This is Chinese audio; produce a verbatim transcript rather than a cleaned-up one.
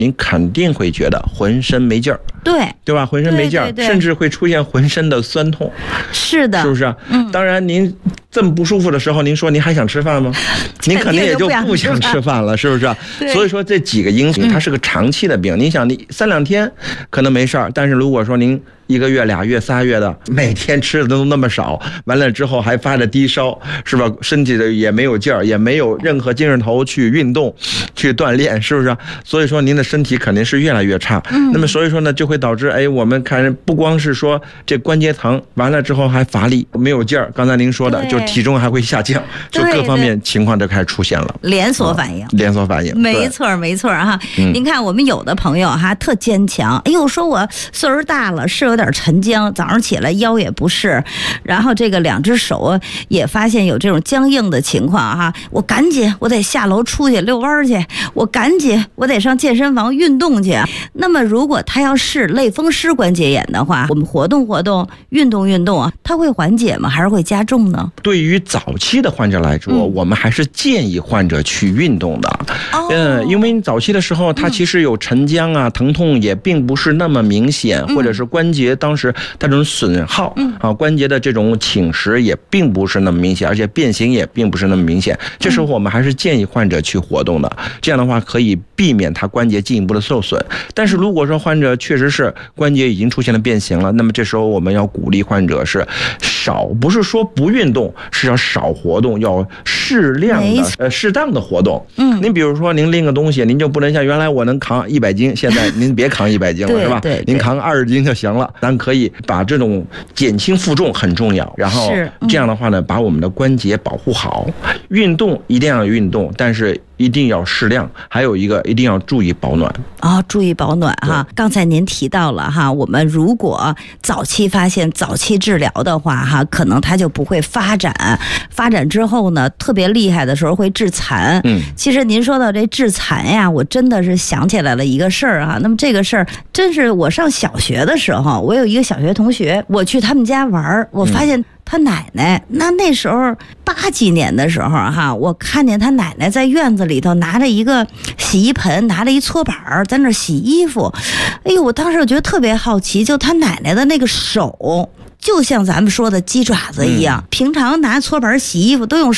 您肯定会觉得浑身没劲儿， 对对吧？浑身没劲儿， 对对对， 甚至会出现浑身的酸痛。 是的， 是不是？ 嗯， 当然您这么不舒服的时候，您说您还想吃饭吗？您肯定也就不想吃饭了，是不是？所以说这几个因素，它是个长期的病。您想，你三两天可能没事儿，但是如果说您一个月、俩月、仨月的，每天吃的都那么少，完了之后还发着低烧，是吧？身体的也没有劲儿，也没有任何精神头去运动、去锻炼，是不是？所以说您的身体肯定是越来越差。 嗯， 那么所以说呢，就会导致哎，我们看不光是说这关节疼，完了之后还乏力、没有劲儿。刚才您说的，就体重还会下降，就各方面情况就开始出现了， 连锁反应， 连锁反应， 没错没错哈。嗯、您看我们有的朋友哈特坚强，哎呦，说我岁数大了是有点沉僵，早上起来腰也不是，然后这个两只手也发现有这种僵硬的情况哈，我赶紧我得下楼出去遛弯去，我赶紧我得上健身房运动去。那么如果他要是类风湿关节炎的话，我们活动活动、运动运动啊，它会缓解吗？还是会加重呢？ 对于早期的患者来说，嗯、我们还是建议患者去运动的。哦、嗯，因为早期的时候，他其实有沉僵啊、嗯、疼痛也并不是那么明显，嗯、或者是关节当时它这种损耗、嗯、啊，关节的这种侵蚀也并不是那么明显，而且变形也并不是那么明显。这时候我们还是建议患者去活动的，这样的话可以避免他关节进一步的受损。但是如果说患者确实是关节已经出现了变形了，那么这时候我们要鼓励患者是少，不是说不运动，是要少活动，要适量的呃适当的活动。嗯，您比如说您拎个东西，您就不能像原来我能扛一百斤，现在您别扛一百斤了，是吧？对，您扛二十斤就行了。咱可以把这种减轻负重很重要，然后这样的话呢，把我们的关节保护好。运动一定要运动，但是一定要适量，还有一个一定要注意保暖啊、哦，注意保暖哈。刚才您提到了哈，我们如果早期发现、早期治疗的话哈，可能它就不会发展，发展之后呢，特别厉害的时候会致残。嗯，其实您说到这致残呀，我真的是想起来了一个事儿哈。那么这个事儿真是我上小学的时候，我有一个小学同学，我去他们家玩，我发现、嗯。他奶奶那那时候八几年的时候哈，我看见他奶奶在院子里头拿着一个洗衣盆，拿着一搓板在那洗衣服。哎呦，我当时我觉得特别好奇，就他奶奶的那个手就像咱们说的鸡爪子一样，嗯、平常拿搓板洗衣服都用